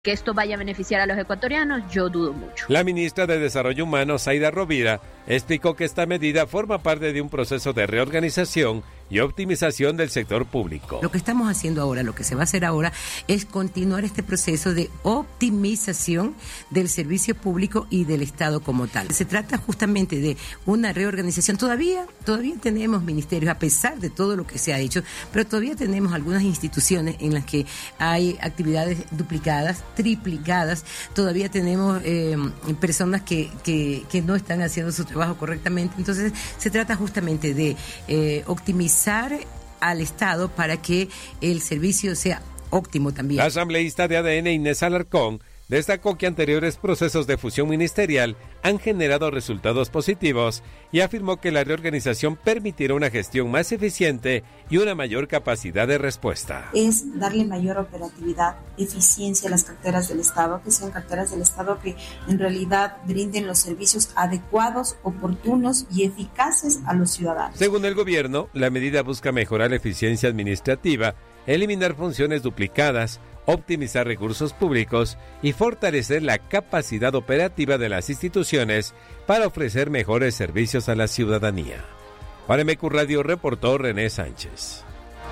Que esto vaya a beneficiar a los ecuatorianos, yo dudo mucho. La ministra de Desarrollo Humano, Zaida Rovira, explicó que esta medida forma parte de un proceso de reorganización y optimización del sector público. Lo que estamos haciendo ahora, lo que se va a hacer ahora, es continuar este proceso de optimización del servicio público y del Estado como tal. Se trata justamente de una reorganización. Todavía tenemos ministerios, a pesar de todo lo que se ha hecho, pero todavía tenemos algunas instituciones en las que hay actividades duplicadas, triplicadas. Todavía tenemos personas que no están haciendo su trabajo correctamente. Entonces, se trata justamente de optimizar al Estado para que el servicio sea óptimo también. La asambleísta de ADN, Inés Alarcón, destacó que anteriores procesos de fusión ministerial han generado resultados positivos y afirmó que la reorganización permitirá una gestión más eficiente y una mayor capacidad de respuesta. Es darle mayor operatividad, eficiencia a las carteras del Estado, que sean carteras del Estado que en realidad brinden los servicios adecuados, oportunos y eficaces a los ciudadanos. Según el gobierno, la medida busca mejorar la eficiencia administrativa, eliminar funciones duplicadas, optimizar recursos públicos y fortalecer la capacidad operativa de las instituciones para ofrecer mejores servicios a la ciudadanía. Para MQ Radio reportó René Sánchez.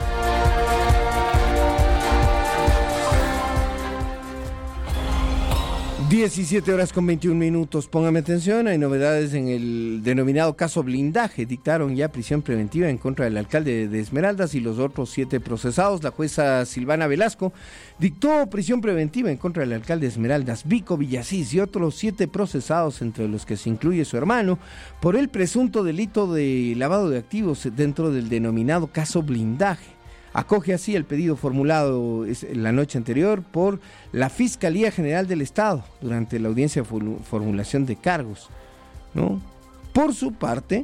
17:21. Póngame atención, hay novedades en el denominado caso blindaje. Dictaron ya prisión preventiva en contra del alcalde de Esmeraldas y los otros 7 procesados. La jueza Silvana Velasco dictó prisión preventiva en contra del alcalde de Esmeraldas, Vico Villasís, y otros 7 procesados, entre los que se incluye su hermano, por el presunto delito de lavado de activos dentro del denominado caso blindaje. Acoge así el pedido formulado la noche anterior por la Fiscalía General del Estado durante la audiencia de formulación de cargos, ¿no? Por su parte,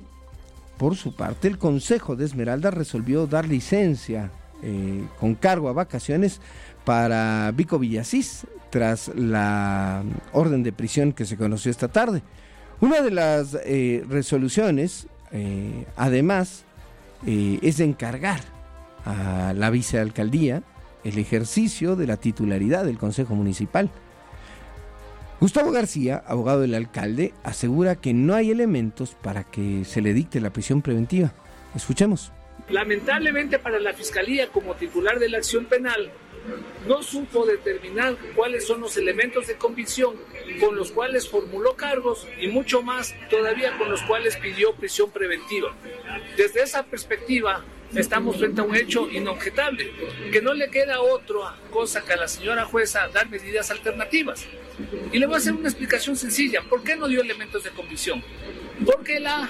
el Consejo de Esmeralda resolvió dar licencia con cargo a vacaciones para Vico Villasís tras la orden de prisión que se conoció esta tarde. Una de las resoluciones, además, es de encargar a la vicealcaldía el ejercicio de la titularidad del Consejo Municipal. Gustavo García, abogado del alcalde, asegura que no hay elementos para que se le dicte la prisión preventiva. Escuchemos. Lamentablemente para la Fiscalía, como titular de la acción penal, no supo determinar cuáles son los elementos de convicción con los cuales formuló cargos y mucho más todavía con los cuales pidió prisión preventiva. Desde esa perspectiva, estamos frente a un hecho inobjetable, que no le queda otra cosa que a la señora jueza dar medidas alternativas. Y le voy a hacer una explicación sencilla. ¿Por qué no dio elementos de convicción? Porque la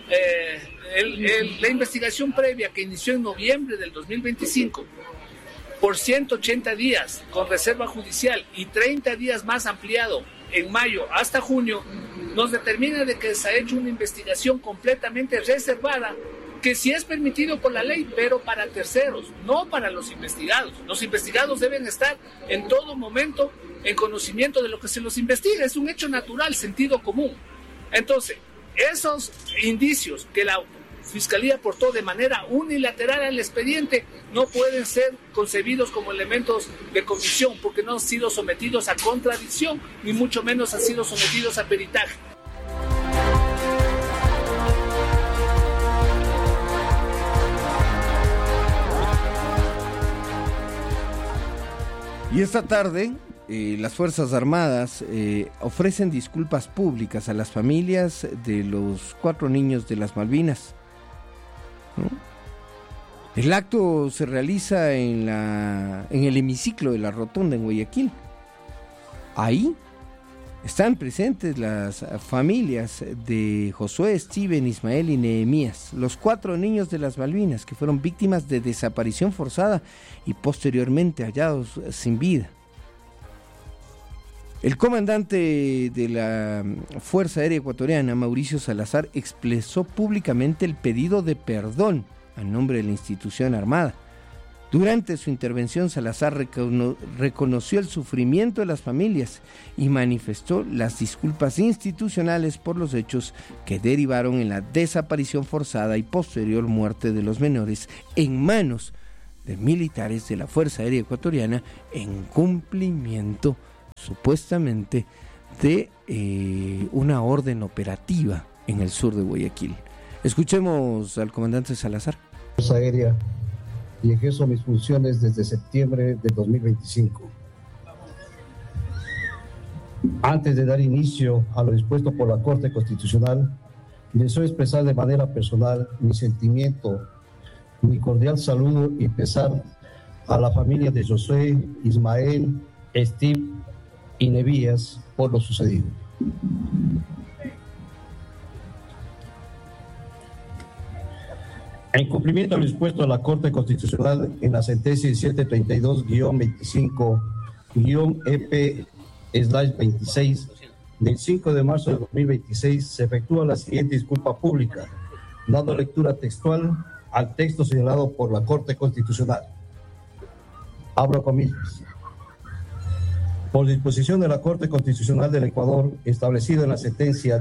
investigación previa que inició en noviembre del 2025, por 180 días con reserva judicial y 30 días más ampliado en mayo hasta junio, nos determina de que se ha hecho una investigación completamente reservada, que sí es permitido por la ley, pero para terceros, no para los investigados. Los investigados deben estar en todo momento en conocimiento de lo que se los investiga. Es un hecho natural, sentido común. Entonces, esos indicios que la Fiscalía aportó de manera unilateral al expediente no pueden ser concebidos como elementos de convicción, porque no han sido sometidos a contradicción, ni mucho menos han sido sometidos a peritaje. Y esta tarde, las Fuerzas Armadas ofrecen disculpas públicas a las familias de los 4 niños de las Malvinas, ¿no? El acto se realiza en el hemiciclo de la Rotonda en Guayaquil. Ahí están presentes las familias de Josué, Steven, Ismael y Nehemías, los 4 niños de las Malvinas que fueron víctimas de desaparición forzada y posteriormente hallados sin vida. El comandante de la Fuerza Aérea Ecuatoriana, Mauricio Salazar, expresó públicamente el pedido de perdón a nombre de la institución armada. Durante su intervención, Salazar reconoció el sufrimiento de las familias y manifestó las disculpas institucionales por los hechos que derivaron en la desaparición forzada y posterior muerte de los menores en manos de militares de la Fuerza Aérea Ecuatoriana en cumplimiento supuestamente, de una orden operativa en el sur de Guayaquil. Escuchemos al comandante Salazar. Fuerza Aérea y ejerzo mis funciones desde septiembre de 2025. Antes de dar inicio a lo dispuesto por la Corte Constitucional, deseo expresar de manera personal mi sentimiento, mi cordial saludo y pesar a la familia de Josué, Ismael, Steve y Nevías por lo sucedido. En cumplimiento a lo dispuesto a la Corte Constitucional en la sentencia 1732-25-EP/26 del 5 de marzo de 2026, se efectúa la siguiente disculpa pública, dando lectura textual al texto señalado por la Corte Constitucional. Abro comillas. Por disposición de la Corte Constitucional del Ecuador, establecido en la sentencia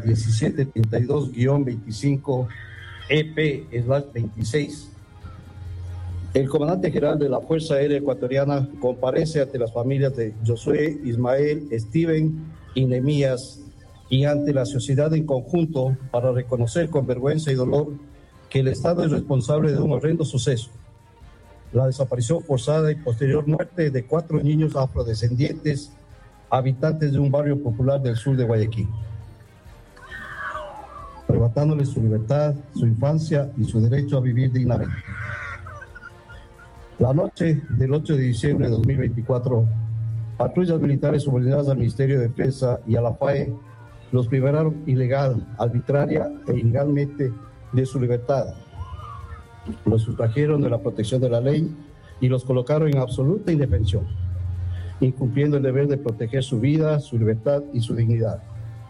1732-25-EP/26, el comandante general de la Fuerza Aérea Ecuatoriana comparece ante las familias de Josué, Ismael, Steven y Nemías y ante la sociedad en conjunto para reconocer con vergüenza y dolor que el Estado es responsable de un horrendo suceso: la desaparición forzada y posterior muerte de 4 niños afrodescendientes, habitantes de un barrio popular del sur de Guayaquil, arrebatándoles su libertad, su infancia y su derecho a vivir dignamente. La noche del 8 de diciembre de 2024, patrullas militares subordinadas al Ministerio de Defensa y a la FAE los privaron ilegal, arbitraria e ilegalmente de su libertad. Los sustrajeron de la protección de la ley y los colocaron en absoluta indefensión, incumpliendo el deber de proteger su vida, su libertad y su dignidad.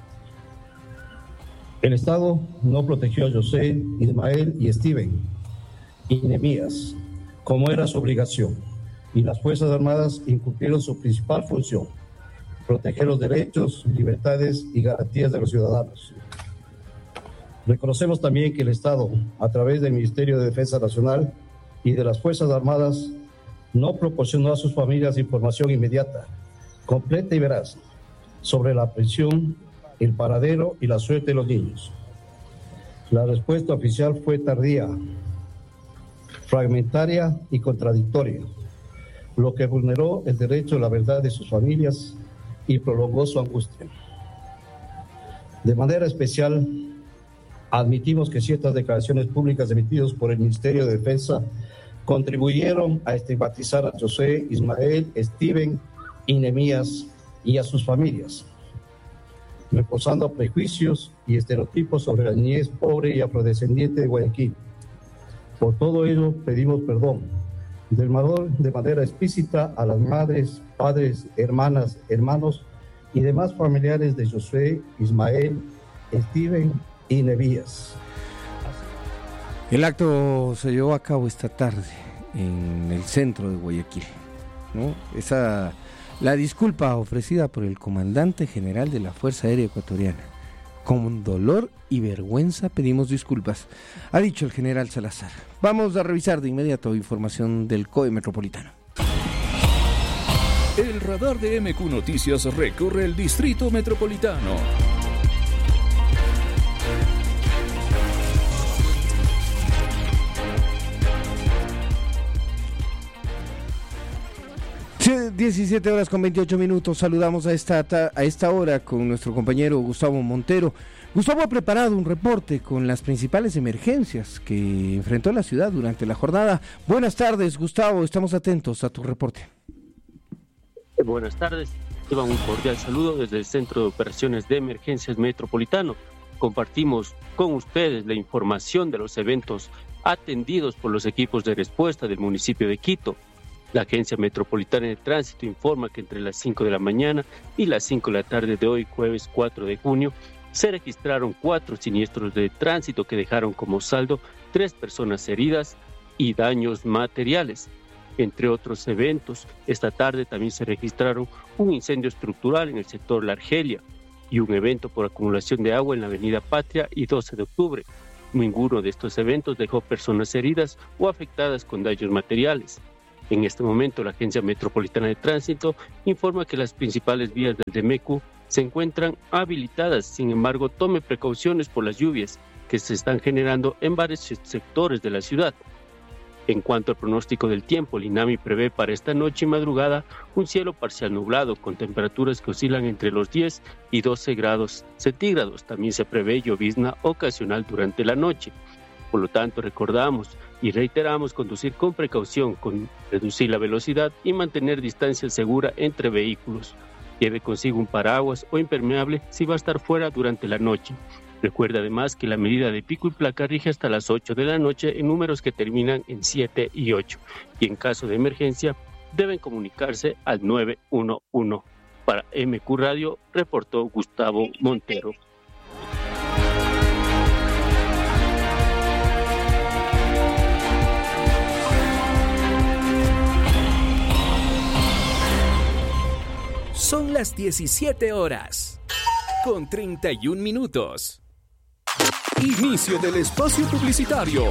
El Estado no protegió a José, Ismael y Steven y Nemías, como era su obligación, y las Fuerzas Armadas incumplieron su principal función: proteger los derechos, libertades y garantías de los ciudadanos. Reconocemos también que el Estado, a través del Ministerio de Defensa Nacional y de las Fuerzas Armadas, no proporcionó a sus familias información inmediata, completa y veraz sobre la aprehensión, el paradero y la suerte de los niños. La respuesta oficial fue tardía, fragmentaria y contradictoria, lo que vulneró el derecho a la verdad de sus familias y prolongó su angustia. De manera especial, admitimos que ciertas declaraciones públicas emitidas por el Ministerio de Defensa contribuyeron a estigmatizar a José, Ismael, Steven y Nemías y a sus familias, reforzando prejuicios y estereotipos sobre la niñez pobre y afrodescendiente de Guayaquil. Por todo ello, pedimos perdón de manera explícita a las madres, padres, hermanas, hermanos y demás familiares de Josué, Ismael, Steven y Nemías. El acto se llevó a cabo esta tarde en el centro de Guayaquil, ¿no? La disculpa ofrecida por el comandante general de la Fuerza Aérea Ecuatoriana. Con dolor y vergüenza pedimos disculpas, ha dicho el general Salazar. Vamos a revisar de inmediato información del COE Metropolitano. El radar de MQ Noticias recorre el distrito metropolitano. Sí, 17 horas con 28 minutos. Saludamos a esta hora con nuestro compañero Gustavo Montero. Gustavo ha preparado un reporte con las principales emergencias que enfrentó la ciudad durante la jornada. Buenas tardes, Gustavo, estamos atentos a tu reporte. Buenas tardes, llevan un cordial saludo desde el Centro de Operaciones de Emergencias Metropolitano. Compartimos con ustedes la información de los eventos atendidos por los equipos de respuesta del municipio de Quito. La Agencia Metropolitana de Tránsito informa que entre las 5 de la mañana y las 5 de la tarde de hoy, jueves 4 de junio, se registraron 4 siniestros de tránsito que dejaron como saldo 3 personas heridas y daños materiales. Entre otros eventos, esta tarde también se registraron un incendio estructural en el sector La Argelia y un evento por acumulación de agua en la avenida Patria y 12 de octubre. Ninguno de estos eventos dejó personas heridas o afectadas con daños materiales. En este momento, la Agencia Metropolitana de Tránsito informa que las principales vías del DMECU se encuentran habilitadas. Sin embargo, tome precauciones por las lluvias que se están generando en varios sectores de la ciudad. En cuanto al pronóstico del tiempo, el INAMI prevé para esta noche y madrugada un cielo parcial nublado con temperaturas que oscilan entre los 10 y 12 grados centígrados. También se prevé llovizna ocasional durante la noche. Por lo tanto, recordamos y reiteramos conducir con precaución, con reducir la velocidad y mantener distancia segura entre vehículos. Lleve consigo un paraguas o impermeable si va a estar fuera durante la noche. Recuerda además que la medida de pico y placa rige hasta las 8 de la noche en números que terminan en 7 y 8. Y en caso de emergencia, deben comunicarse al 911. Para MQ Radio, reportó Gustavo Montero. Son las 17 horas, con 31 minutos. Inicio del espacio publicitario.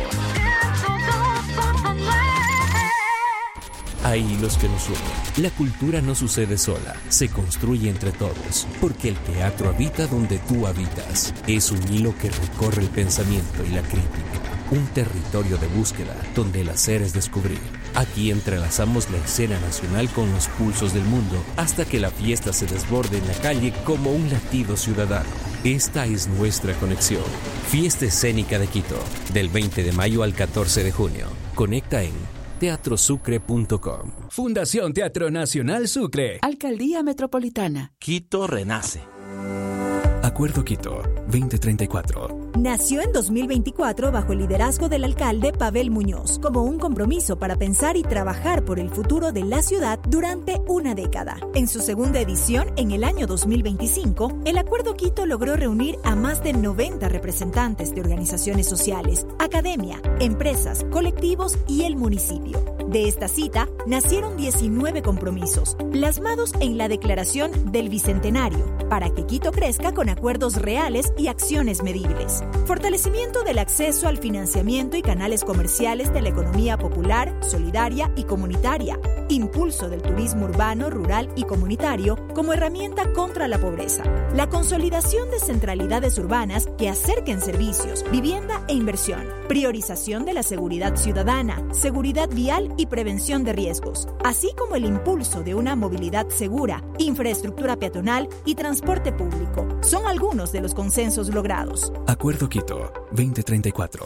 Hay los que nos unen. La cultura no sucede sola, se construye entre todos, porque el teatro habita donde tú habitas. Es un hilo que recorre el pensamiento y la crítica. Un territorio de búsqueda donde el hacer es descubrir. Aquí entrelazamos la escena nacional con los pulsos del mundo hasta que la fiesta se desborde en la calle como un latido ciudadano. Esta es nuestra conexión. Fiesta Escénica de Quito, del 20 de mayo al 14 de junio. Conecta en teatrosucre.com. Fundación Teatro Nacional Sucre. Alcaldía Metropolitana. Quito renace. Acuerdo Quito, 2034. Nació en 2024 bajo el liderazgo del alcalde Pavel Muñoz, como un compromiso para pensar y trabajar por el futuro de la ciudad durante una década. En su segunda edición, en el año 2025, el Acuerdo Quito logró reunir a más de 90 representantes de organizaciones sociales, academia, empresas, colectivos y el municipio. De esta cita, nacieron 19 compromisos, plasmados en la Declaración del Bicentenario, para que Quito crezca con acuerdos reales y acciones medibles. Fortalecimiento del acceso al financiamiento y canales comerciales de la economía popular, solidaria y comunitaria. Impulso del turismo urbano, rural y comunitario como herramienta contra la pobreza. La consolidación de centralidades urbanas que acerquen servicios, vivienda e inversión. Priorización de la seguridad ciudadana, seguridad vial y prevención de riesgos, así como el impulso de una movilidad segura, infraestructura peatonal y transporte público. Son algunos de los consensos logrados. Acuerdo Quito, 2034.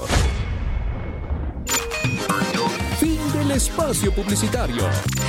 Fin del espacio publicitario.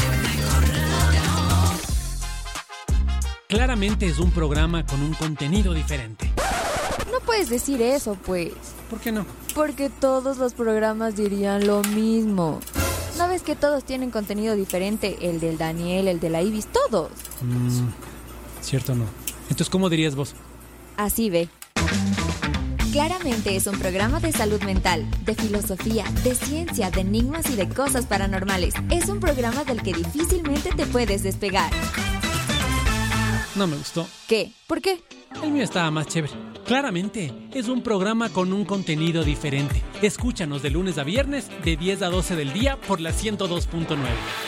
Claramente es un programa con un contenido diferente. No puedes decir eso, pues. ¿Por qué no? Porque todos los programas dirían lo mismo. ¿No ves que todos tienen contenido diferente? El del Daniel, el de la Ibis, todos. Cierto no. Entonces, ¿cómo dirías vos? Así ve. Claramente es un programa de salud mental, de filosofía, de ciencia, de enigmas y de cosas paranormales. Es un programa del que difícilmente te puedes despegar. No me gustó. ¿Qué? ¿Por qué? El mío estaba más chévere. Claramente es un programa con un contenido diferente. Escúchanos de lunes a viernes de 10 a 12 del día por la 102.9.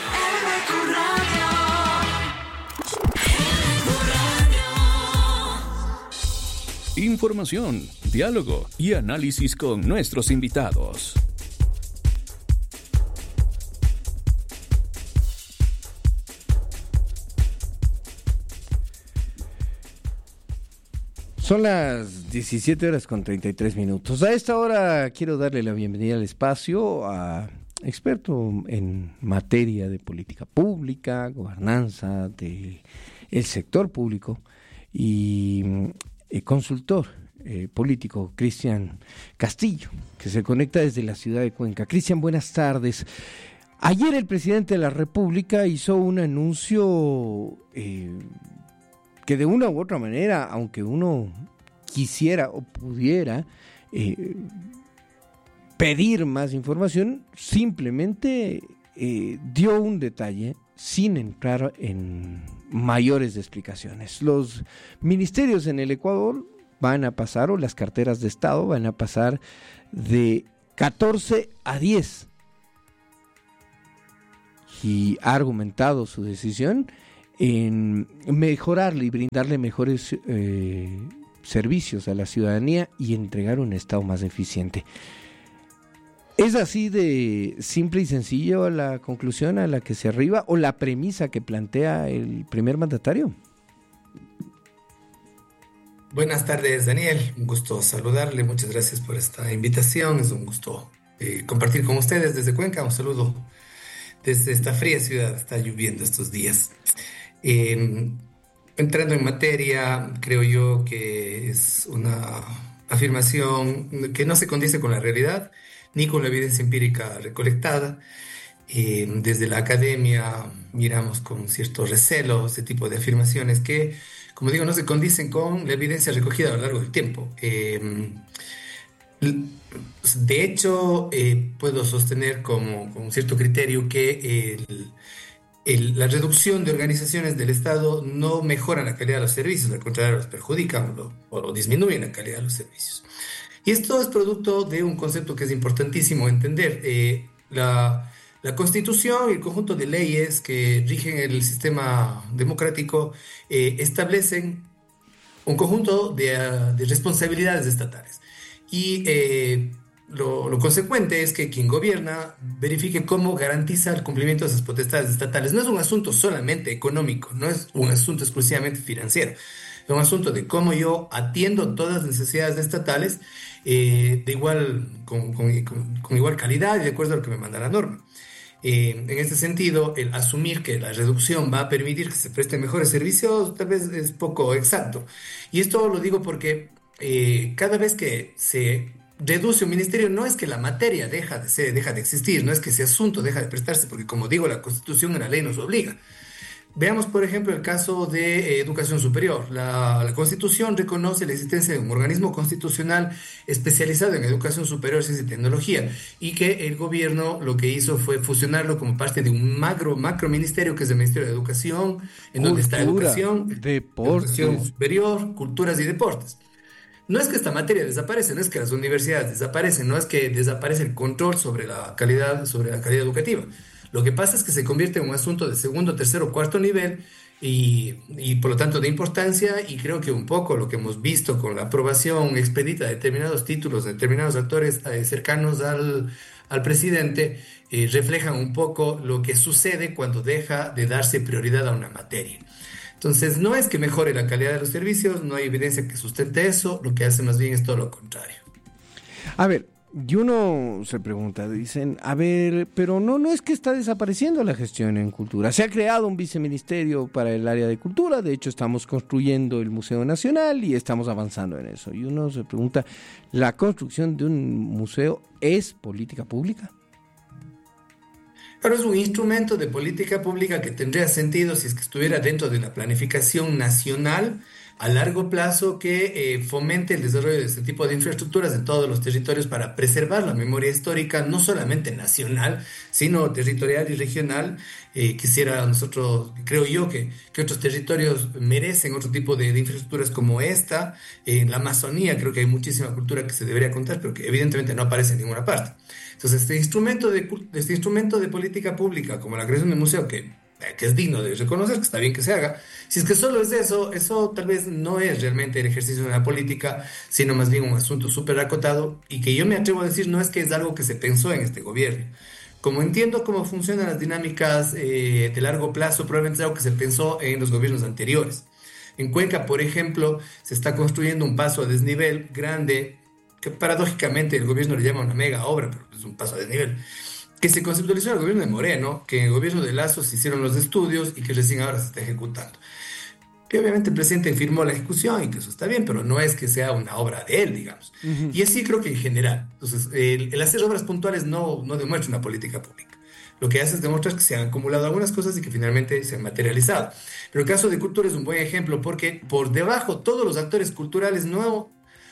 Información, diálogo y análisis con nuestros invitados. Son las 17 horas con 33 minutos. A esta hora quiero darle la bienvenida al espacio a experto en materia de política pública, gobernanza del sector público y consultor político, Cristian Castillo, que se conecta desde la ciudad de Cuenca. Cristian, buenas tardes. Ayer el presidente de la República hizo un anuncio que de una u otra manera, aunque uno quisiera o pudiera pedir más información, simplemente dio un detalle sin entrar en mayores explicaciones. Los ministerios en el Ecuador van a pasar, o las carteras de Estado van a pasar de 14 a 10. y ha argumentado su decisión en mejorarle y brindarle mejores servicios a la ciudadanía y entregar un Estado más eficiente. ¿Es así de simple y sencillo la conclusión a la que se arriba o la premisa que plantea el primer mandatario? Buenas tardes, Daniel. Un gusto saludarle. Muchas gracias por esta invitación. Es un gusto compartir con ustedes desde Cuenca. Un saludo desde esta fría ciudad. Está lloviendo estos días. Entrando en materia, creo yo que es una afirmación que no se condice con la realidad ni con la evidencia empírica recolectada. Desde la academia miramos con cierto recelo este tipo de afirmaciones que, como digo, no se condicen con la evidencia recogida a lo largo del tiempo. De hecho, puedo sostener con cierto criterio que la reducción de organizaciones del Estado no mejora la calidad de los servicios, al contrario, los perjudican o disminuyen la calidad de los servicios. Y esto es producto de un concepto que es importantísimo entender. La Constitución y el conjunto de leyes que rigen el sistema democrático establecen un conjunto de responsabilidades estatales. Y lo consecuente es que quien gobierna verifique cómo garantiza el cumplimiento de esas potestades estatales. No es un asunto solamente económico, no es un asunto exclusivamente financiero. Es un asunto de cómo yo atiendo todas las necesidades estatales con igual calidad y de acuerdo a lo que me manda la norma. En este sentido, el asumir que la reducción va a permitir que se presten mejores servicios tal vez es poco exacto. Y esto lo digo porque cada vez que se reduce un ministerio no es que la materia deja de existir, no es que ese asunto deja de prestarse, porque como digo, la Constitución y la ley nos obliga. Veamos, por ejemplo, el caso de educación superior. La Constitución reconoce la existencia de un organismo constitucional especializado en educación superior, ciencia y tecnología, y que el gobierno lo que hizo fue fusionarlo como parte de un macro ministerio que es el Ministerio de Educación, en donde está educación, deportes, educación superior, culturas y deportes. No es que esta materia desaparece, no es que las universidades desaparecen, no es que desaparece el control sobre la calidad educativa. Lo que pasa es que se convierte en un asunto de segundo, tercero, cuarto nivel y por lo tanto de importancia, y creo que un poco lo que hemos visto con la aprobación expedita de determinados títulos, de determinados actores cercanos al presidente, reflejan un poco lo que sucede cuando deja de darse prioridad a una materia. Entonces, no es que mejore la calidad de los servicios, no hay evidencia que sustente eso, lo que hace más bien es todo lo contrario. A ver, y uno se pregunta, dicen, a ver, pero no es que está desapareciendo la gestión en cultura. Se ha creado un viceministerio para el área de cultura, de hecho estamos construyendo el Museo Nacional y estamos avanzando en eso. Y uno se pregunta, ¿la construcción de un museo es política pública? Pero es un instrumento de política pública que tendría sentido si es que estuviera dentro de la planificación nacional a largo plazo que fomente el desarrollo de este tipo de infraestructuras en todos los territorios para preservar la memoria histórica, no solamente nacional, sino territorial y regional. Creo yo que otros territorios merecen otro tipo de infraestructuras como esta. En la Amazonía creo que hay muchísima cultura que se debería contar, pero que evidentemente no aparece en ninguna parte. Entonces, este instrumento de política pública, como la creación de un museo, que es digno de reconocer, que está bien que se haga, si es que solo es eso tal vez no es realmente el ejercicio de una política, sino más bien un asunto súper acotado, y que yo me atrevo a decir no es que es algo que se pensó en este gobierno. Como entiendo cómo funcionan las dinámicas de largo plazo, probablemente es algo que se pensó en los gobiernos anteriores. En Cuenca, por ejemplo, se está construyendo un paso a desnivel grande, que paradójicamente el gobierno le llama una mega obra, pero es un paso a desnivel, que se conceptualizó en el gobierno de Moreno, que en el gobierno de Lazo se hicieron los estudios y que recién ahora se está ejecutando. Que obviamente el presidente firmó la ejecución y que eso está bien, pero no es que sea una obra de él, digamos. Uh-huh. Y así creo que en general. Entonces, el hacer obras puntuales no demuestra una política pública. Lo que hace es demostrar que se han acumulado algunas cosas y que finalmente se han materializado. Pero el caso de cultura es un buen ejemplo porque por debajo todos los actores culturales no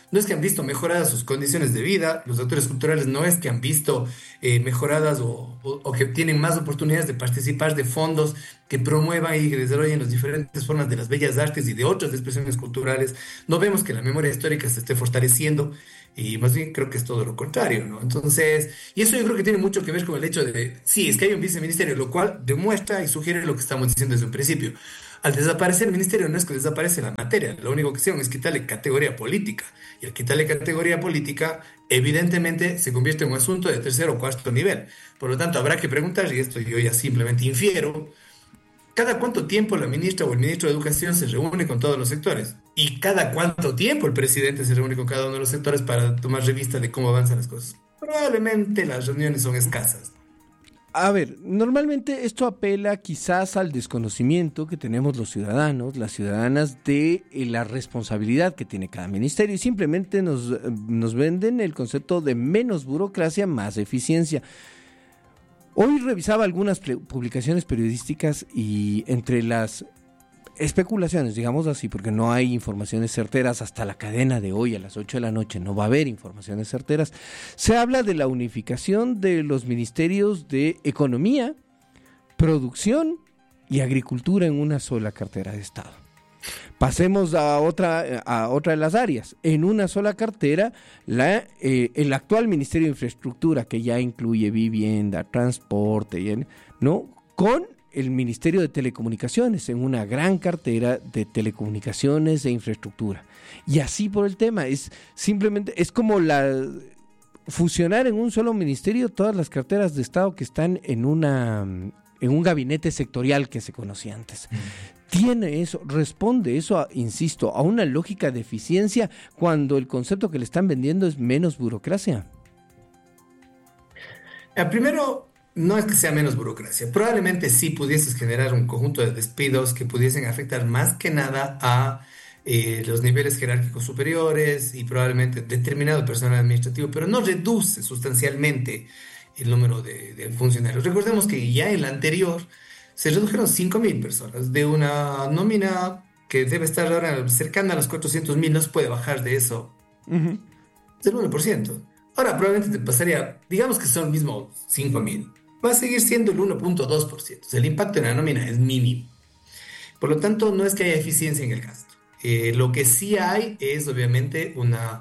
no es que han visto mejoradas sus condiciones de vida, los actores culturales no es que han visto mejoradas o que tienen más oportunidades de participar de fondos que promuevan y que desarrollen las diferentes formas de las bellas artes y de otras expresiones culturales. No vemos que la memoria histórica se esté fortaleciendo y más bien creo que es todo lo contrario, ¿no? Entonces, y eso yo creo que tiene mucho que ver con el hecho de, sí, es que hay un viceministerio, lo cual demuestra y sugiere lo que estamos diciendo desde un principio. Al desaparecer el ministerio no es que desaparece la materia, lo único que hicieron es quitarle categoría política. Y al quitarle categoría política, evidentemente se convierte en un asunto de tercer o cuarto nivel. Por lo tanto, habrá que preguntar, y esto yo ya simplemente infiero, ¿cada cuánto tiempo la ministra o el ministro de Educación se reúne con todos los sectores? ¿Y cada cuánto tiempo el presidente se reúne con cada uno de los sectores para tomar revista de cómo avanzan las cosas? Probablemente las reuniones son escasas. A ver, normalmente esto apela quizás al desconocimiento que tenemos los ciudadanos, las ciudadanas, de la responsabilidad que tiene cada ministerio, y simplemente nos venden el concepto de menos burocracia, más eficiencia. Hoy revisaba algunas publicaciones periodísticas y entre las especulaciones, digamos así, porque no hay informaciones certeras hasta la cadena de hoy a las 8 de la noche, no va a haber informaciones certeras, se habla de la unificación de los ministerios de Economía, Producción y Agricultura en una sola cartera de Estado. Pasemos a otra de las áreas. En una sola cartera, el actual Ministerio de Infraestructura, que ya incluye vivienda, transporte, ¿no?, con el Ministerio de Telecomunicaciones en una gran cartera de telecomunicaciones e infraestructura. Y así por el tema, es como fusionar en un solo ministerio todas las carteras de Estado que están en un gabinete sectorial que se conocía antes. Responde eso, insisto, a una lógica de eficiencia cuando el concepto que le están vendiendo es menos burocracia. Primero, no es que sea menos burocracia. Probablemente sí pudieses generar un conjunto de despidos que pudiesen afectar más que nada a los niveles jerárquicos superiores y probablemente determinado personal administrativo, pero no reduce sustancialmente el número de funcionarios. Recordemos que ya en la anterior se redujeron 5.000 personas de una nómina que debe estar ahora cercana a los 400.000, no se puede bajar de eso. Uh-huh. Del 1%. Ahora probablemente te pasaría, digamos que son mismo 5.000. Va a seguir siendo el 1.2%. O sea, el impacto en la nómina es mínimo. Por lo tanto, no es que haya eficiencia en el gasto. Lo que sí hay es, obviamente, una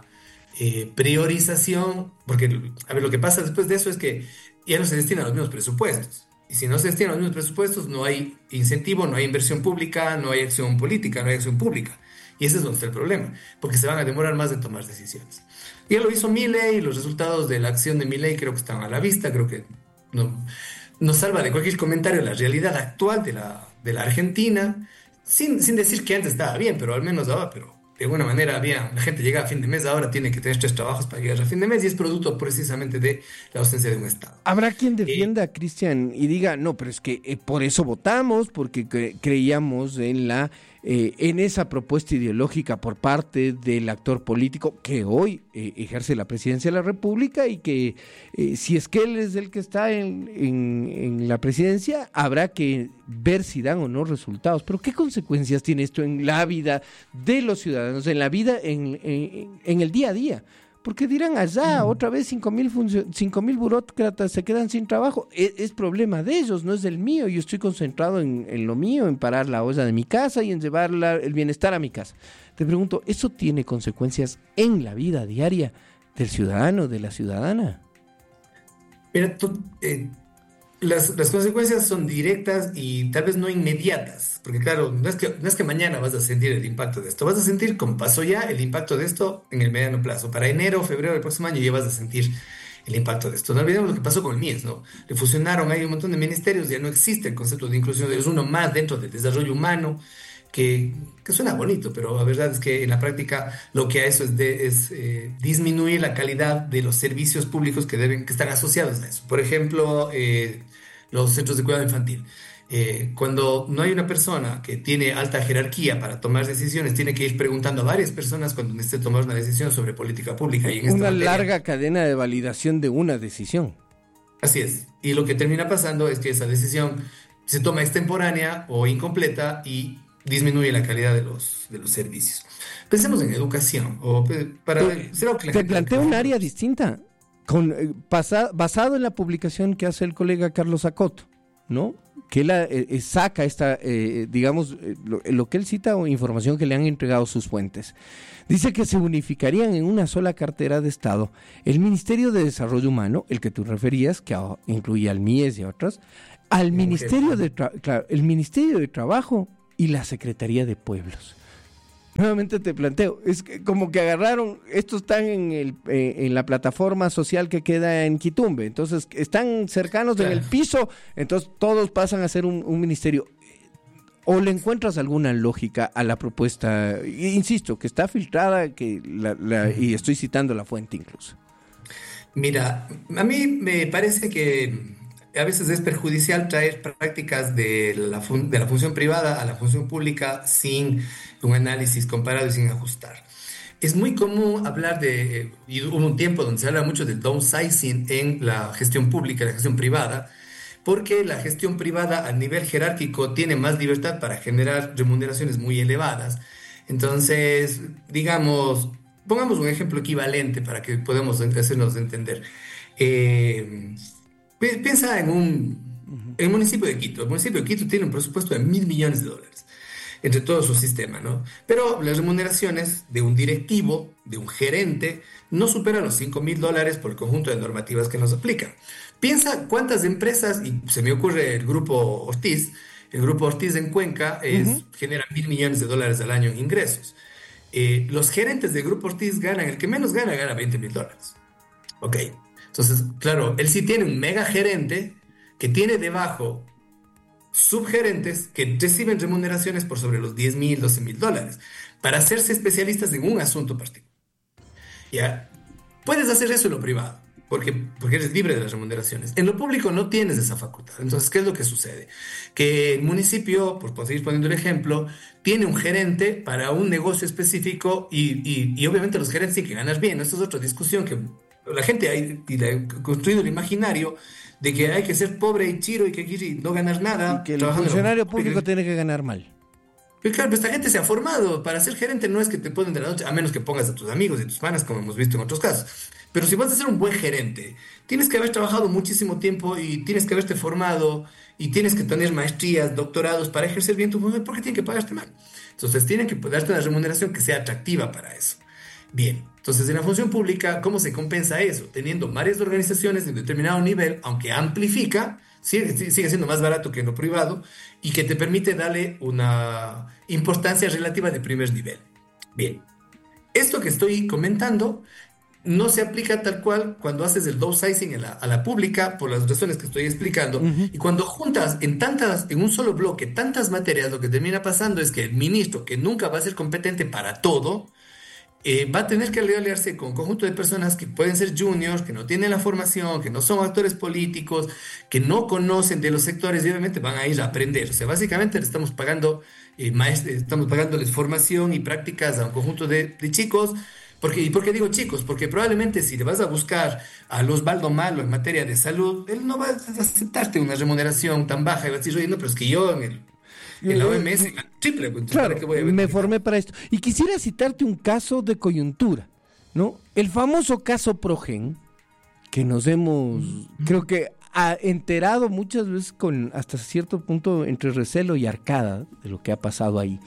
priorización, porque, a ver, lo que pasa después de eso es que ya no se destinan los mismos presupuestos. Y si no se destinan los mismos presupuestos, no hay incentivo, no hay inversión pública, no hay acción política, no hay acción pública. Y ese es donde está el problema, porque se van a demorar más en tomar decisiones. Ya lo hizo Milei, y los resultados de la acción de Milei creo que están a la vista, creo que no salva de cualquier comentario la realidad actual de la Argentina, sin decir que antes estaba bien, pero al menos ahora, pero de alguna manera la gente llega a fin de mes, ahora tiene que tener 3 trabajos para llegar a fin de mes y es producto precisamente de la ausencia de un Estado. Habrá quien defienda, Cristian, y diga, no, pero es que por eso votamos, porque creíamos en esa propuesta ideológica por parte del actor político que hoy ejerce la presidencia de la República y que si es que él es el que está en la presidencia, habrá que ver si dan o no resultados. Pero ¿qué consecuencias tiene esto en la vida de los ciudadanos, en la vida, en el día a día? Porque dirán, otra vez 5.000 burócratas se quedan sin trabajo. Es problema de ellos, no es del mío. Yo estoy concentrado en lo mío, en parar la olla de mi casa y en llevar el bienestar a mi casa. Te pregunto, ¿eso tiene consecuencias en la vida diaria del ciudadano, de la ciudadana? Mira, las consecuencias son directas y tal vez no inmediatas. Porque claro, no es que mañana vas a sentir el impacto de esto. Vas a sentir, como pasó ya, el impacto de esto en el mediano plazo. Para enero o febrero del próximo año ya vas a sentir el impacto de esto. No olvidemos lo que pasó con el MIES, ¿no? Le fusionaron, hay un montón de ministerios, ya no existe el concepto de inclusión. Es uno más dentro del desarrollo humano, que suena bonito, pero la verdad es que en la práctica lo que hace es disminuir la calidad de los servicios públicos que están asociados a eso. Por ejemplo, los centros de cuidado infantil. Cuando no hay una persona que tiene alta jerarquía para tomar decisiones, tiene que ir preguntando a varias personas cuando necesite tomar una decisión sobre política pública. Y en una larga cadena de validación de una decisión. Así es. Y lo que termina pasando es que esa decisión se toma extemporánea o incompleta y disminuye la calidad de los servicios. Pensemos en educación. Te planteo un área distinta, basado en la publicación que hace el colega Carlos Acoto, ¿no? Que él saca lo que él cita o información que le han entregado sus fuentes. Dice que se unificarían en una sola cartera de Estado el Ministerio de Desarrollo Humano, el que tú referías, que incluía al MIES y otros, al Ministerio el Ministerio de Trabajo y la Secretaría de Pueblos. Nuevamente te planteo, es como que agarraron, estos están en la plataforma social que queda en Quitumbe, entonces están cercanos en el piso, entonces todos pasan a ser un ministerio. ¿O le encuentras alguna lógica a la propuesta? Insisto, que está filtrada, y estoy citando la fuente incluso. Mira, a mí me parece que a veces es perjudicial traer prácticas de la función privada a la función pública sin un análisis comparado y sin ajustar. Es muy común hablar y hubo un tiempo donde se habla mucho del downsizing en la gestión pública, la gestión privada, porque la gestión privada a nivel jerárquico tiene más libertad para generar remuneraciones muy elevadas. Entonces, digamos, pongamos un ejemplo equivalente para que podamos hacernos entender. Piensa en el municipio de Quito. El municipio de Quito tiene un presupuesto de $1.000 millones entre todo su sistema, ¿no? Pero las remuneraciones de un directivo, de un gerente, no superan los $5.000 por el conjunto de normativas que nos aplican. Piensa cuántas empresas, y se me ocurre el Grupo Ortiz en Cuenca genera $1.000 millones al año en ingresos. Los gerentes del Grupo Ortiz el que menos gana $20.000. Ok. Entonces, claro, él sí tiene un mega gerente que tiene debajo subgerentes que reciben remuneraciones por sobre los $10.000, $12.000 para hacerse especialistas en un asunto particular. ¿Ya? Puedes hacer eso en lo privado, porque eres libre de las remuneraciones. En lo público no tienes esa facultad. Entonces, ¿qué es lo que sucede? Que el municipio, por seguir poniendo el ejemplo, tiene un gerente para un negocio específico y obviamente los gerentes tienen que ganar bien. Esta es otra discusión que la gente ha construido el imaginario de que hay que ser pobre y chiro y que aquí no ganar nada. Y que el funcionario público tiene que ganar mal. Pero claro, esta gente se ha formado. Para ser gerente no es que te ponen de la noche, a menos que pongas a tus amigos y tus panas, como hemos visto en otros casos. Pero si vas a ser un buen gerente, tienes que haber trabajado muchísimo tiempo y tienes que haberte formado y tienes que tener maestrías, doctorados para ejercer bien tu función, porque tienen que pagarte mal. Entonces tienen que darte una remuneración que sea atractiva para eso. Bien, entonces en la función pública, ¿cómo se compensa eso? Teniendo varias organizaciones de determinado nivel, aunque amplifica, sigue siendo más barato que en lo privado y que te permite darle una importancia relativa de primer nivel. Bien, esto que estoy comentando no se aplica tal cual cuando haces el downsizing a la pública por las razones que estoy explicando. Y cuando juntas en un solo bloque tantas materias, lo que termina pasando es que el ministro, que nunca va a ser competente para todo, va a tener que aliarse con un conjunto de personas que pueden ser juniors, que no tienen la formación, que no son actores políticos, que no conocen de los sectores y obviamente van a ir a aprender. O sea, básicamente le estamos pagando estamos pagándoles formación y prácticas a un conjunto de chicos. ¿Y por qué digo chicos? Porque probablemente si le vas a buscar a Osvaldo Malo en materia de salud, él no va a aceptarte una remuneración tan baja y va a decir, oye, no, pero es que yo en la OMS, triple. Claro, me formé para esto. Y quisiera citarte un caso de coyuntura, ¿no? El famoso caso Progen, que nos hemos, creo que enterado muchas veces con hasta cierto punto entre recelo y arcada de lo que ha pasado ahí.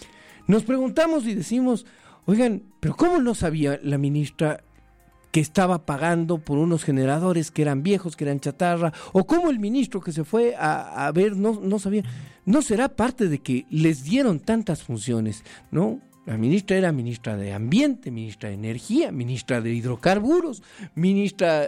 Nos preguntamos y decimos, oigan, pero ¿cómo no sabía la ministra que estaba pagando por unos generadores que eran viejos, que eran chatarra? ¿O cómo el ministro que se fue a ver no sabía? ¿No será parte de que les dieron tantas funciones, no? La ministra era ministra de Ambiente, ministra de Energía, ministra de Hidrocarburos, ministra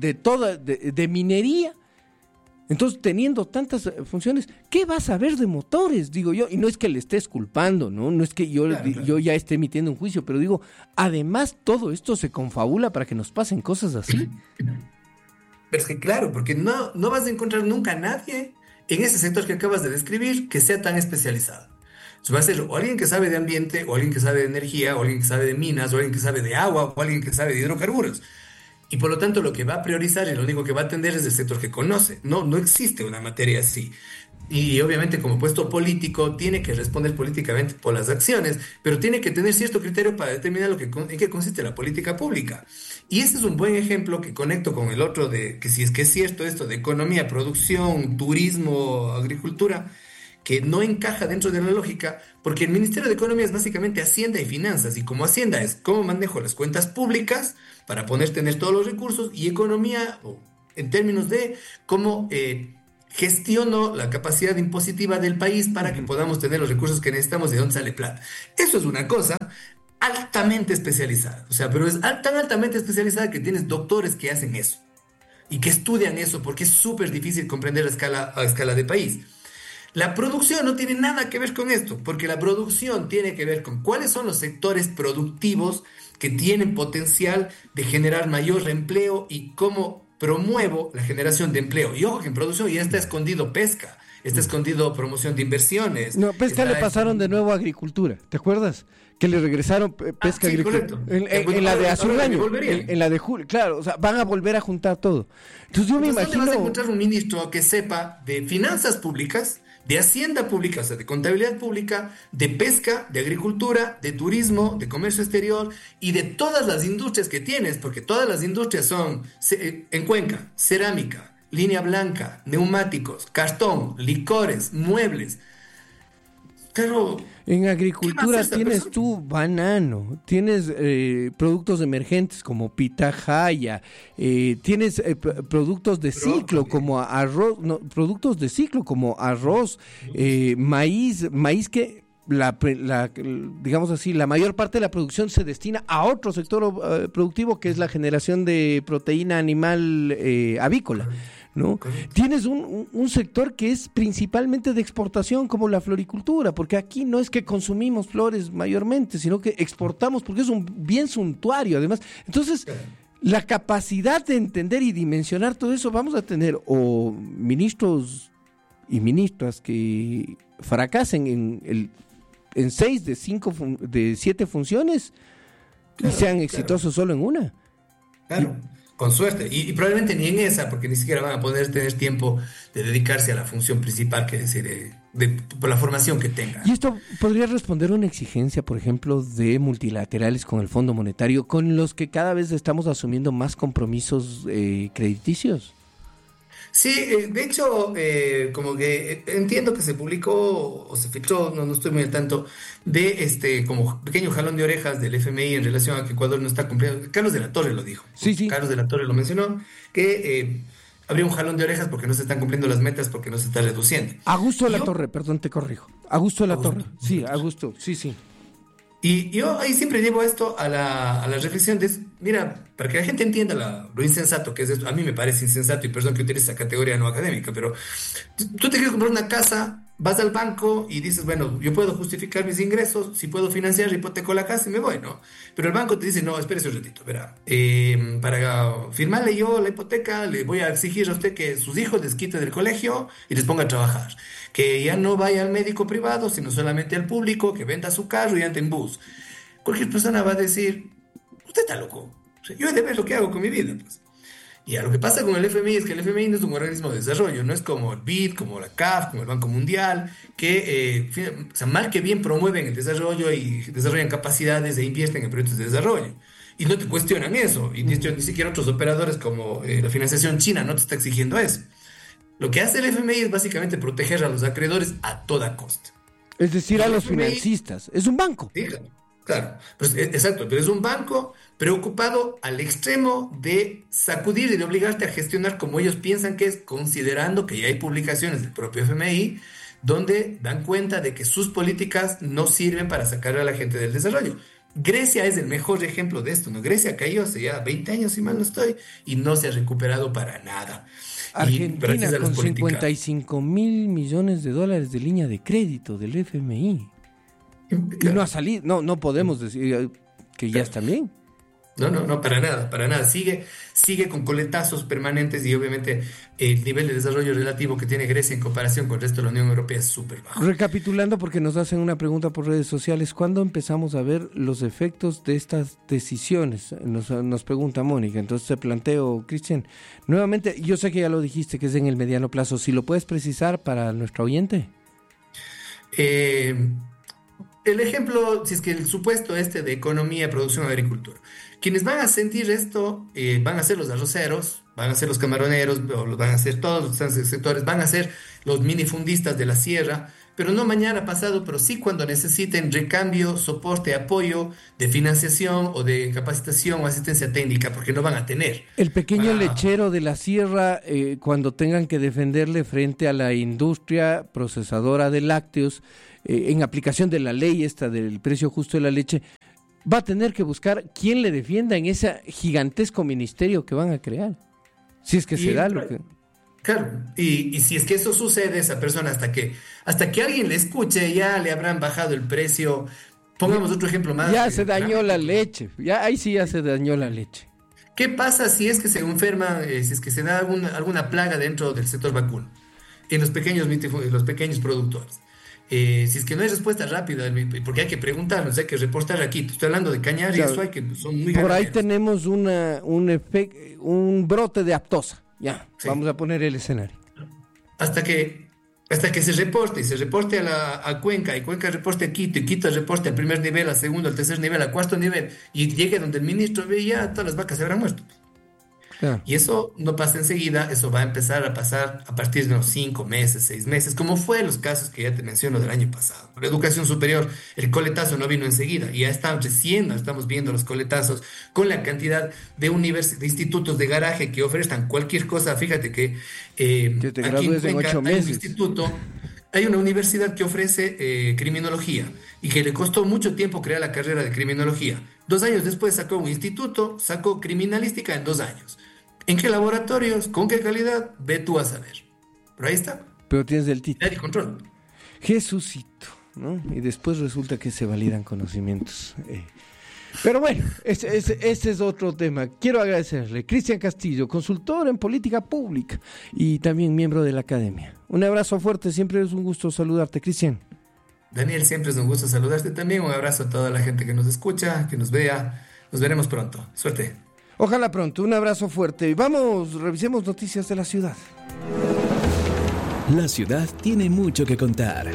de Minería. Entonces, teniendo tantas funciones, ¿qué va a saber de motores? Digo yo, y no es que le estés culpando, no es que yo ya esté emitiendo un juicio, pero digo, además todo esto se confabula para que nos pasen cosas así. Pero es que claro, porque no vas a encontrar nunca a nadie en ese sector que acabas de describir que sea tan especializado. Entonces va a ser o alguien que sabe de ambiente, o alguien que sabe de energía, o alguien que sabe de minas, o alguien que sabe de agua, o alguien que sabe de hidrocarburos. Y por lo tanto lo que va a priorizar y lo único que va a atender es el sector que conoce. No existe una materia así. y obviamente como puesto político tiene que responder políticamente por las acciones, pero tiene que tener cierto criterio para determinar en qué consiste la política pública. Y este es un buen ejemplo que conecto con el otro de que si es que es cierto esto de economía, producción, turismo, agricultura, que no encaja dentro de la lógica, porque el Ministerio de Economía es básicamente Hacienda y Finanzas, y como Hacienda es cómo manejo las cuentas públicas para poder tener todos los recursos, y economía en términos de cómo gestiono la capacidad impositiva del país para que podamos tener los recursos que necesitamos, de dónde sale plata. Eso es una cosa altamente especializada, o sea, pero es tan altamente especializada que tienes doctores que hacen eso y que estudian eso, porque es súper difícil comprender a escala de país. La producción no tiene nada que ver con esto, porque la producción tiene que ver con cuáles son los sectores productivos que tienen potencial de generar mayor empleo y cómo promuevo la generación de empleo. Y ojo que en producción ya está escondido pesca, está escondido promoción de inversiones. No, pesca le pasaron de nuevo a agricultura, ¿te acuerdas? Que le regresaron pesca sí, agricultura. En la de hace un año, en la de julio, claro, o sea, van a volver a juntar todo. Entonces yo me imagino... ¿Dónde vas a encontrar un ministro que sepa de finanzas públicas, de hacienda pública, o sea, de contabilidad pública, de pesca, de agricultura, de turismo, de comercio exterior y de todas las industrias que tienes? Porque todas las industrias son, en Cuenca, cerámica, línea blanca, neumáticos, cartón, licores, muebles. Pero en agricultura tienes tú banano, tienes productos emergentes como pitahaya, tienes productos de ciclo como arroz, productos de ciclo como arroz, maíz que digamos así, la mayor parte de la producción se destina a otro sector productivo que es la generación de proteína animal avícola, ¿no? Correcto. Tienes un sector que es principalmente de exportación como la floricultura, porque aquí no es que consumimos flores mayormente, sino que exportamos porque es un bien suntuario además. Entonces, la capacidad de entender y dimensionar todo eso, vamos a tener o ministros y ministras que fracasen en 6 de 7 funciones y sean exitosos solo en una. Claro. Con suerte, y probablemente ni en esa, porque ni siquiera van a poder tener tiempo de dedicarse a la función principal, que es decir, por la formación que tengan. Y esto podría responder a una exigencia, por ejemplo, de multilaterales con el Fondo Monetario, con los que cada vez estamos asumiendo más compromisos crediticios. Sí, de hecho, como que entiendo que se publicó o se filtró, no estoy muy al tanto, de como pequeño jalón de orejas del FMI en relación a que Ecuador no está cumpliendo. Carlos de la Torre lo dijo. Sí. Carlos de la Torre lo mencionó, que habría un jalón de orejas porque no se están cumpliendo las metas, porque no se está reduciendo. Augusto de la Torre, perdón, te corrijo. Augusto de la Torre. Sí, Augusto, sí. Y yo ahí siempre llevo esto a la reflexión de, mira, para que la gente entienda lo insensato que es esto. A mí me parece insensato, y perdón que utilice esa categoría no académica, pero tú te quieres comprar una casa, vas al banco y dices, bueno, yo puedo justificar mis ingresos, si puedo financiar, hipoteco la casa y me voy, ¿no? Pero el banco te dice, no, espérese un ratito, verá, para firmarle yo la hipoteca, le voy a exigir a usted que sus hijos les quite del colegio y les ponga a trabajar, que ya no vaya al médico privado, sino solamente al público, que venda su carro y ande en bus. Cualquier persona va a decir, usted está loco, o sea, yo he de ver lo que hago con mi vida, pues. Y a lo que pasa con el FMI es que el FMI no es un organismo de desarrollo, no es como el BID, como la CAF, como el Banco Mundial, que mal que bien promueven el desarrollo y desarrollan capacidades e invierten en proyectos de desarrollo. Y no te cuestionan eso, y ni siquiera otros operadores como la financiación china no te está exigiendo eso. Lo que hace el FMI es básicamente proteger a los acreedores a toda costa. Es decir, a los financistas. Es un banco. Sí, claro. Pues, exacto, pero es un banco preocupado al extremo de sacudir y de obligarte a gestionar como ellos piensan que es, considerando que ya hay publicaciones del propio FMI donde dan cuenta de que sus políticas no sirven para sacar a la gente del desarrollo. Grecia es el mejor ejemplo de esto, ¿no? Grecia cayó hace ya 20 años, si mal no estoy, y no se ha recuperado para nada. Argentina con 55 mil millones de dólares de línea de crédito del FMI. Claro. Y no ha salido, no podemos decir que ya está bien. No, para nada. Sigue con coletazos permanentes y obviamente el nivel de desarrollo relativo que tiene Grecia en comparación con el resto de la Unión Europea es súper bajo. Recapitulando, porque nos hacen una pregunta por redes sociales, ¿cuándo empezamos a ver los efectos de estas decisiones? Nos pregunta Mónica. Entonces te planteo, Cristian, nuevamente, yo sé que ya lo dijiste que es en el mediano plazo, si lo puedes precisar para nuestro oyente. El ejemplo, si es que el supuesto de economía, producción, agricultura. Quienes van a sentir esto van a ser los arroceros, van a ser los camaroneros, van a ser todos los sectores, van a ser los minifundistas de la sierra, pero no mañana pasado, pero sí cuando necesiten recambio, soporte, apoyo de financiación o de capacitación o asistencia técnica, porque no van a tener. El pequeño lechero de la sierra, cuando tengan que defenderle frente a la industria procesadora de lácteos, en aplicación de la ley esta del precio justo de la leche, va a tener que buscar quién le defienda en ese gigantesco ministerio que van a crear. Si es que se da lo que... Claro, y si es que eso sucede, esa persona hasta que alguien le escuche, ya le habrán bajado el precio. Pongamos otro ejemplo más. Ya se dañó la leche, ahí sí ya se dañó la leche. ¿Qué pasa si es que se enferma, si es que se da alguna plaga dentro del sector vacuno, en los pequeños productores? Si es que no hay respuesta rápida, porque hay que preguntarnos, hay que reportar aquí. Estoy hablando de cañar y eso son muy por ganaderos. Ahí tenemos un brote de aptosa. Sí. Vamos a poner el escenario. Hasta que se reporte a Cuenca, y Cuenca reporte a Quito, y Quito reporte al primer nivel, al segundo, al tercer nivel, al cuarto nivel, y llegue donde el ministro ve, ya todas las vacas se habrán muerto. Claro. Y eso no pasa enseguida, eso va a empezar a pasar a partir de unos 5 meses, 6 meses, como fue en los casos que ya te menciono del año pasado. La educación superior, el coletazo no vino enseguida, y ya estamos viendo los coletazos con la cantidad de institutos de garaje que ofrecen cualquier cosa. Fíjate que aquí en Cuenca hay una universidad que ofrece criminología y que le costó mucho tiempo crear la carrera de criminología. 2 años después sacó un instituto, sacó criminalística en 2 años. ¿En qué laboratorios? ¿Con qué calidad? Ve tú a saber. Pero ahí está. Pero tienes el título. Hay control. Jesucito, ¿no? Y después resulta que se validan conocimientos. Pero bueno, ese es otro tema. Quiero agradecerle. Cristian Castillo, consultor en política pública y también miembro de la academia. Un abrazo fuerte, siempre es un gusto saludarte, Cristian. Daniel, siempre es un gusto saludarte también. Un abrazo a toda la gente que nos escucha, que nos vea. Nos veremos pronto. Suerte. Ojalá pronto. Un abrazo fuerte. Revisemos noticias de la ciudad. La ciudad tiene mucho que contar.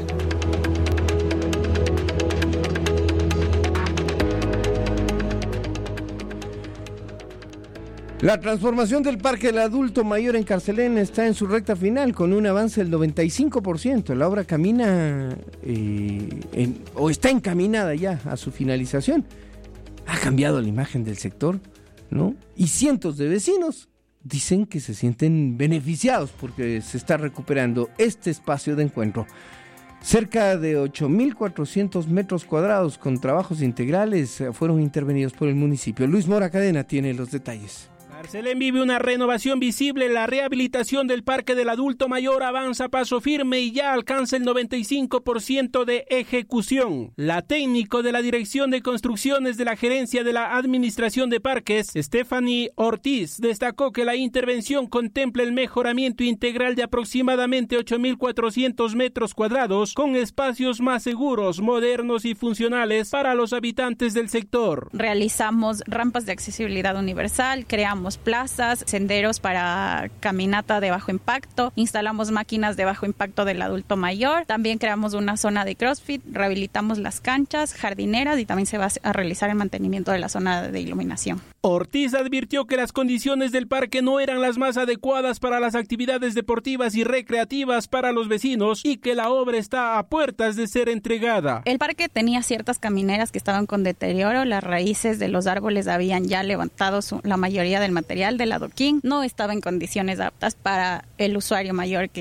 La transformación del Parque del Adulto Mayor en Carcelén está en su recta final con un avance del 95%. La obra camina o está encaminada ya a su finalización. Ha cambiado la imagen del sector, ¿no? Y cientos de vecinos dicen que se sienten beneficiados porque se está recuperando este espacio de encuentro. Cerca de 8.400 metros cuadrados con trabajos integrales fueron intervenidos por el municipio. Luis Mora Cadena tiene los detalles. Carcelén vive una renovación visible. La rehabilitación del Parque del Adulto Mayor avanza a paso firme y ya alcanza el 95% de ejecución. La técnico de la Dirección de Construcciones de la Gerencia de la Administración de Parques, Stephanie Ortiz, destacó que la intervención contempla el mejoramiento integral de aproximadamente 8.400 metros cuadrados con espacios más seguros, modernos y funcionales para los habitantes del sector. Realizamos rampas de accesibilidad universal, creamos plazas, senderos para caminata de bajo impacto, instalamos máquinas de bajo impacto del adulto mayor, también creamos una zona de CrossFit, rehabilitamos las canchas, jardineras y también se va a realizar el mantenimiento de la zona de iluminación. Ortiz advirtió que las condiciones del parque no eran las más adecuadas para las actividades deportivas y recreativas para los vecinos y que la obra está a puertas de ser entregada. El parque tenía ciertas camineras que estaban con deterioro, las raíces de los árboles habían ya levantado la mayoría del material del adoquín, no estaba en condiciones aptas para el usuario mayor que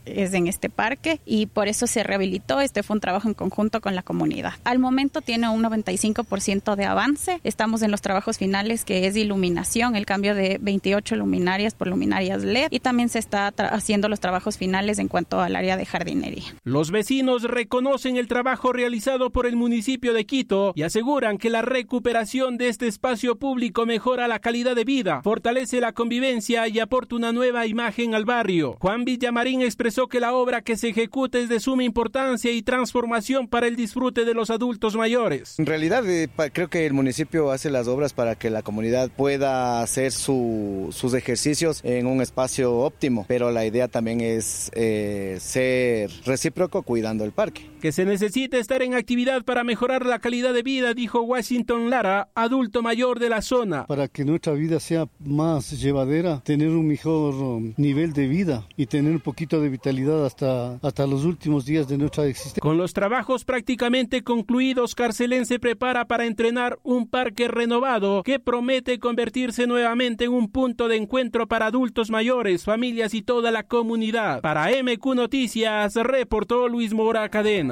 es en este parque y por eso se rehabilitó. Este fue un trabajo en conjunto con la comunidad. Al momento tiene un 95% de avance. Estamos en los trabajos finales, que es iluminación, el cambio de 28 luminarias por luminarias LED, y también se está haciendo los trabajos finales en cuanto al área de jardinería. Los vecinos reconocen el trabajo realizado por el municipio de Quito y aseguran que la recuperación de este espacio público mejora la calidad de vida, fortalece la convivencia y aporta una nueva imagen al barrio. Juan Villamarín expresó que la obra que se ejecuta es de suma importancia y transformación para el disfrute de los adultos mayores. En realidad creo que el municipio hace las obras para que la comunidad pueda hacer sus ejercicios en un espacio óptimo, pero la idea también es ser recíproco cuidando el parque. Que se necesita estar en actividad para mejorar la calidad de vida, dijo Washington Lara, adulto mayor de la zona. Para que nuestra vida sea más llevadera, tener un mejor nivel de vida y tener un poquito de vitalidad hasta los últimos días de nuestra existencia. Con los trabajos prácticamente concluidos, Carcelén se prepara para entrenar un parque renovado que promete convertirse nuevamente en un punto de encuentro para adultos mayores, familias y toda la comunidad. Para MQ Noticias, reportó Luis Mora Cadena.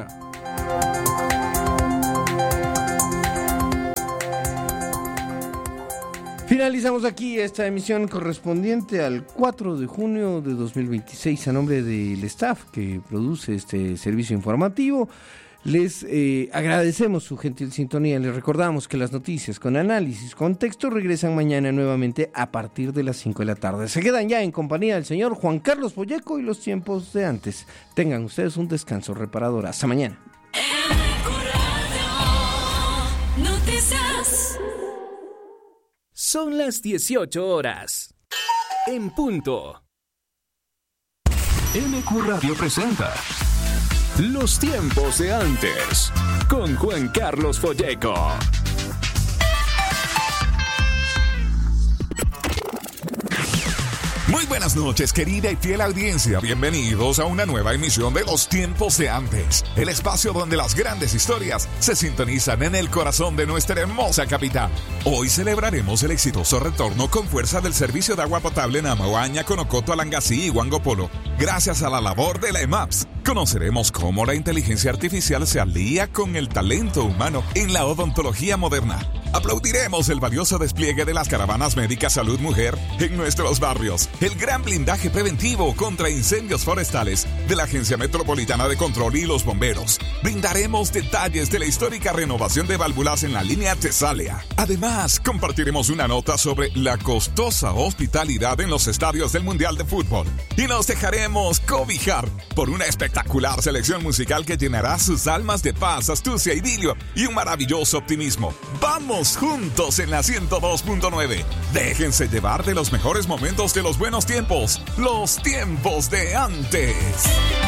Finalizamos aquí esta emisión correspondiente al 4 de junio de 2026. A nombre del staff que produce este servicio informativo, les agradecemos su gentil sintonía. Les recordamos que las noticias con análisis, contexto, regresan mañana nuevamente a partir de las 5 de la tarde. Se quedan ya en compañía del señor Juan Carlos Folleco y los tiempos de antes. Tengan ustedes un descanso reparador. Hasta mañana. Son las 18 horas. En punto. MQ Radio presenta Los tiempos de antes, con Juan Carlos Folleco. Muy buenas noches, querida y fiel audiencia. Bienvenidos a una nueva emisión de Los Tiempos de Antes, el espacio donde las grandes historias se sintonizan en el corazón de nuestra hermosa capital. Hoy celebraremos el exitoso retorno con fuerza del servicio de agua potable en Amahuaña, Conocoto, Alangasí y Huangopolo, gracias a la labor de la EMAPS. Conoceremos cómo la inteligencia artificial se alía con el talento humano en la odontología moderna. Aplaudiremos el valioso despliegue de las caravanas médicas Salud Mujer en nuestros barrios, el gran blindaje preventivo contra incendios forestales de la Agencia Metropolitana de Control y los bomberos. Brindaremos detalles de la histórica renovación de válvulas en la línea Tesalia. Además, compartiremos una nota sobre la costosa hospitalidad en los estadios del Mundial de Fútbol. Y nos dejaremos cobijar por una espectacular selección musical que llenará sus almas de paz, astucia, idilio y un maravilloso optimismo. ¡Vamos juntos en la 102.9! Déjense llevar de los mejores momentos de los buenos tiempos, los tiempos de antes.